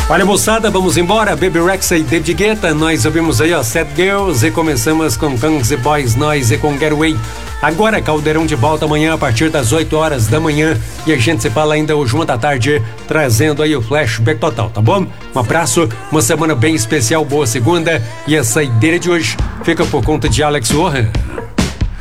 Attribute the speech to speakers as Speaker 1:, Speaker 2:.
Speaker 1: Olha, moçada, vamos embora. Baby Rexha e David Guetta. Nós ouvimos aí, ó, Sad Girls, e começamos com Guns N' Boys, nós e com Getaway. Agora, Caldeirão de volta amanhã a partir das 8 horas da manhã. E a gente se fala ainda hoje, 1 da tarde, trazendo aí o flashback total, tá bom? Um abraço, uma semana bem especial, boa segunda. E a saideira de hoje fica por conta de Alex Warren.